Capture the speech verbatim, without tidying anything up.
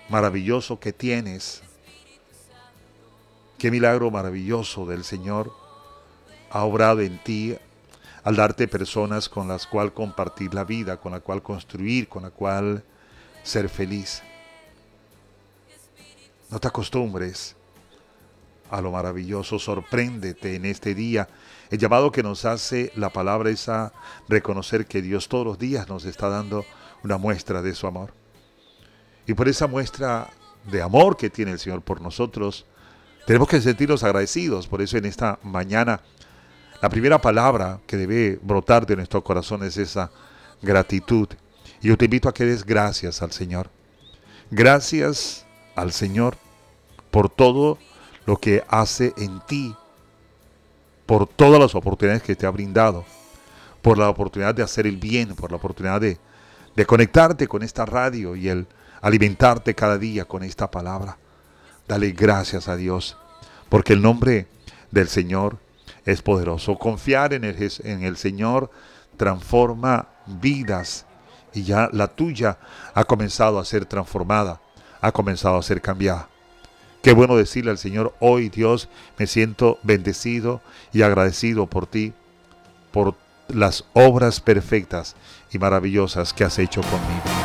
maravilloso que tienes. Qué milagro maravilloso del Señor ha obrado en ti al darte personas con las cuales compartir la vida, con la cual construir, con la cual ser feliz. No te acostumbres a lo maravilloso, sorpréndete en este día. El llamado que nos hace la palabra es a reconocer que Dios todos los días nos está dando una muestra de su amor. Y por esa muestra de amor que tiene el Señor por nosotros, tenemos que sentirnos agradecidos. Por eso en esta mañana, la primera palabra que debe brotar de nuestro corazón es esa gratitud. Y yo te invito a que des gracias al Señor. Gracias al Señor por todo lo que hace en ti, por todas las oportunidades que te ha brindado, por la oportunidad de hacer el bien, por la oportunidad de, de conectarte con esta radio y el alimentarte cada día con esta palabra. Dale gracias a Dios, porque el nombre del Señor es poderoso. Confiar en el, en el Señor transforma vidas y ya la tuya ha comenzado a ser transformada, ha comenzado a ser cambiada. Qué bueno decirle al Señor, hoy Dios, me siento bendecido y agradecido por ti, por las obras perfectas y maravillosas que has hecho conmigo.